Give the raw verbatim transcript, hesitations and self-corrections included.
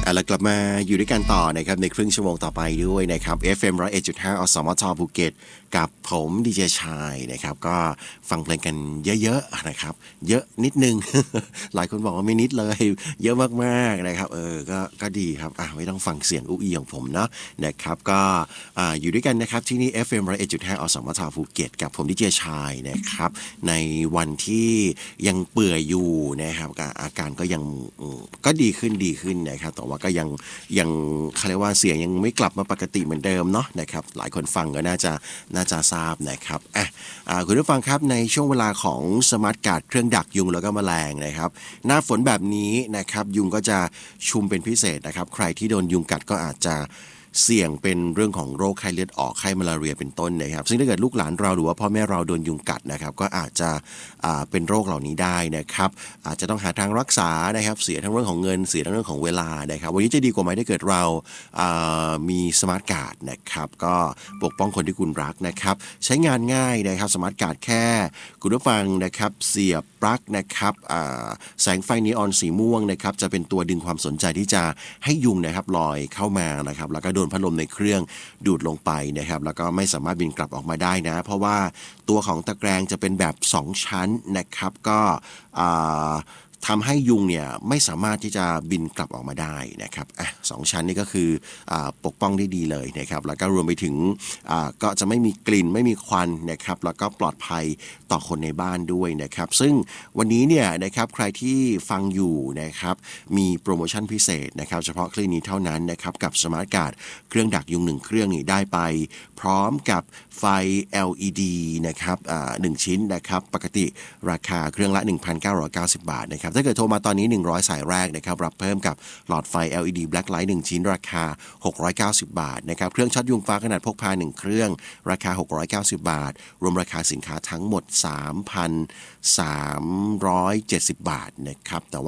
อ่ะแล้วกลับมาอยู่ด้วยกันต่อนะครับในครึ่งชั่วโมงต่อไปด้วยนะครับ เอฟ เอ็ม หนึ่งศูนย์เอ็ดจุดห้า อสมทภูเก็ตกับผมดีเจชายนะครับก็ฟังเพลงกันเยอะๆนะครับเยอะนิดนึง หลายคนบอกว่าไม่นิดเลยเยอะมากๆนะครับเออก็ก็ดีครับอ่ะไม่ต้องฟังเสียงอุ้ยของผมเนาะนะครับก็อ่าอยู่ด้วยกันนะครับที่นี่ เอฟ เอ็ม หนึ่งศูนย์เอ็ดจุดห้า อสมทภูเก็ตกับผมดีเจชายนะครับในวันที่ยังเปื่อยอยู่นะครับอาการก็ยังก็ดีขึ้นดีขึ้นนะครับแต่ว่าก็ยังยังเขาเรียกว่าเสียงยังไม่กลับมาปกติเหมือนเดิมเนาะนะครับหลายคนฟังก็น่าจะน่าจะทราบนะครับอ่ะคุณผู้ฟังครับในช่วงเวลาของสมาร์ทการ์ดเครื่องดักยุงแล้วก็แมลงนะครับหน้าฝนแบบนี้นะครับยุงก็จะชุมเป็นพิเศษนะครับใครที่โดนยุงกัดก็อาจจะเสี่ยงเป็นเรื่องของโรคไข้เลือดออกไข้มาลาเรียเป็นต้นนะครับซึ่งถ้าเกิดลูกหลานเราหรือว่าพ่อแม่เราโดนยุงกัดนะครับก็อาจจะเป็นโรคเหล่านี้ได้นะครับอาจจะต้องหาทางรักษานะครับเสียทั้งเรื่องของเงินเสียทั้งเรื่องของเวลานะครับวันนี้จะดีกว่าไหมถ้าเกิดเรามีสมาร์ทการ์ดนะครับก็ปกป้องคนที่คุณรักนะครับใช้งานง่ายนะครับสมาร์ทการ์ดแค่คุณผู้ฟังนะครับเสียบปลั๊กนะครับแสงไฟนีออนสีม่วงนะครับจะเป็นตัวดึงความสนใจที่จะให้ยุงนะครับลอยเข้ามานะครับแล้วก็โดนพัดลมในเครื่องดูดลงไปนะครับแล้วก็ไม่สามารถบินกลับออกมาได้นะเพราะว่าตัวของตะแกรงจะเป็นแบบสองชั้นนะครับก็ทำให้ยุงเนี่ยไม่สามารถที่จะบินกลับออกมาได้นะครับอ่ะสองชั้นนี่ก็คืออ่าปกป้องได้ดีเลยนะครับแล้วก็รวมไปถึงอ่าก็จะไม่มีกลิ่นไม่มีควันนะครับแล้วก็ปลอดภัยต่อคนในบ้านด้วยนะครับซึ่งวันนี้เนี่ยนะครับใครที่ฟังอยู่นะครับมีโปรโมชั่นพิเศษนะครับเฉพาะคลื่นนี้เท่านั้นนะครับกับสมาร์ทการ์ดเครื่องดักยุงหนึ่งเครื่องนี่ได้ไปพร้อมกับไฟ แอล อี ดี นะครับอ่าหนึ่งชิ้นนะครับปกติราคาเครื่องละ หนึ่งพันเก้าร้อยเก้าสิบบาทนะครับถ้าเกิดโทรมาตอนนี้หนึ่งร้อยสายแรกนะครับรับเพิ่มกับหลอดไฟ แอล อี ดี Black Light หนึ่งชิ้นราคาหกร้อยเก้าสิบบาทนะครับเครื่องช็อตยุงฟ้าขนาดพกพาหนึ่งเครื่องราคาหกร้อยเก้าสิบบาทรวมราคาสินค้าทั้งหมด สามพันสามร้อยเจ็ดสิบบาทนะครับแต่